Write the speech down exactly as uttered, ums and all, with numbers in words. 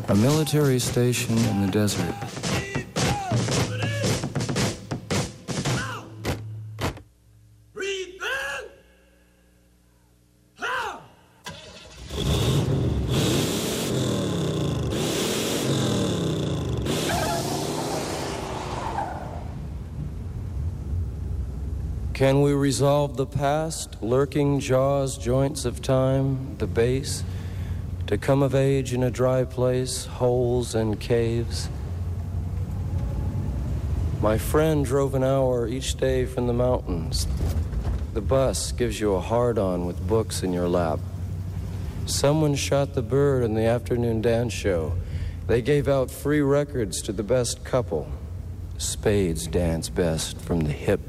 A military station in the desert. Can we resolve the past, lurking jaws, joints of time, the base, to come of age in a dry place, holes and caves? My friend drove an hour each day from the mountains. The bus gives you a hard-on with books in your lap. Someone shot the bird in the afternoon dance show. They gave out free records to the best couple. Spades dance best from the hip